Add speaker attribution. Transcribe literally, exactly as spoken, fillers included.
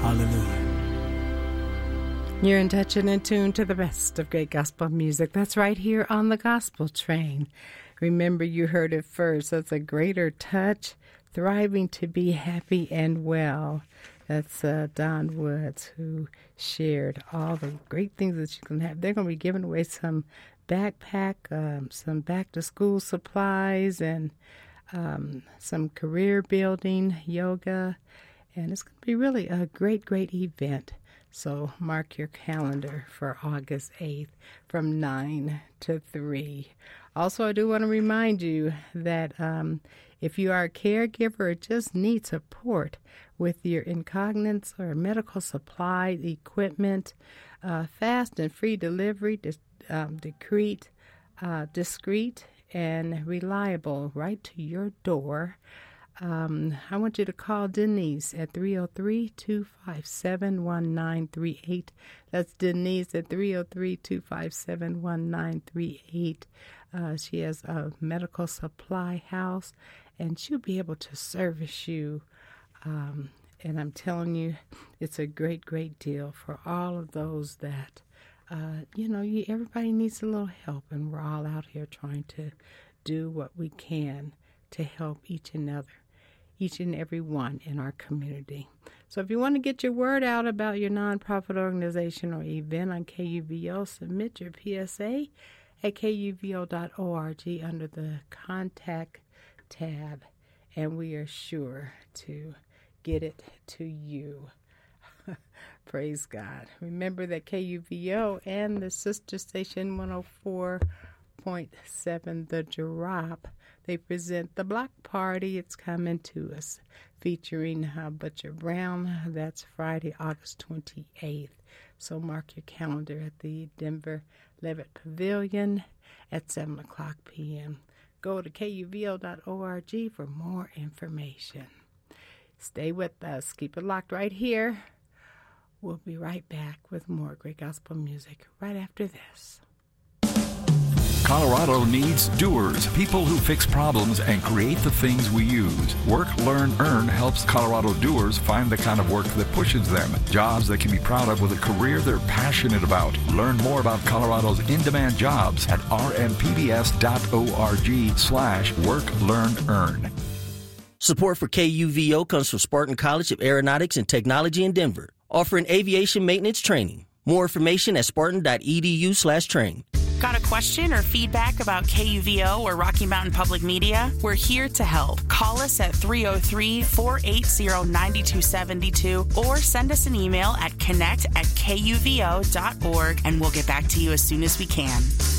Speaker 1: Hallelujah.
Speaker 2: You're in touch and in tune to the best of great gospel music. That's right here on the Gospel Train. Remember, you heard it first. That's A Greater Touch, Thriving to Be Happy and Well. That's uh, Don Woods, who shared all the great things that you can have. They're going to be giving away some backpack, um, some back-to-school supplies, and um, some career building, yoga. And it's going to be really a great, great event. So mark your calendar for August eighth from nine to three. Also, I do want to remind you that um, if you are a caregiver or just need support with your incontinence or medical supply equipment, uh, fast and free delivery, dis- um, discreet, uh, discreet and reliable right to your door. Um, I want you to call Denise at three oh three, two five seven, one nine three eight. That's Denise at three oh three, two five seven, one nine three eight. Uh, she has a medical supply house, and she'll be able to service you. Um, and I'm telling you, it's a great, great deal for all of those that, uh, you know, you, everybody needs a little help, and we're all out here trying to do what we can to help each and other. Each and every one in our community. So if you want to get your word out about your nonprofit organization or event on K U V O, submit your P S A at K U V O dot org under the Contact tab, and we are sure to get it to you. Praise God. Remember that K U V O and the sister station one oh four point seven, The Drop, they present the Block Party. It's coming to us, featuring uh, Butcher Brown. That's Friday, August twenty-eighth. So mark your calendar at the Denver Levitt Pavilion at seven o'clock p.m. Go to K U V O dot org for more information. Stay with us. Keep it locked right here. We'll be right back with more great gospel music right after this.
Speaker 3: Colorado needs doers, people who fix problems and create the things we use. Work, Learn, Earn helps Colorado doers find the kind of work that pushes them. Jobs they can be proud of with a career they're passionate about. Learn more about Colorado's in-demand jobs at r m p b s dot org slash work, learn, earn.
Speaker 4: Support for K U V O comes from Spartan College of Aeronautics and Technology in Denver, offering aviation maintenance training. More information at spartan dot e d u slash train.
Speaker 5: Got a question or feedback about K U V O or Rocky Mountain Public Media? We're here to help. Call us at three oh three, four eight zero, nine two seven two or send us an email at connect at k u v o dot org, and we'll get back to you as soon as we can.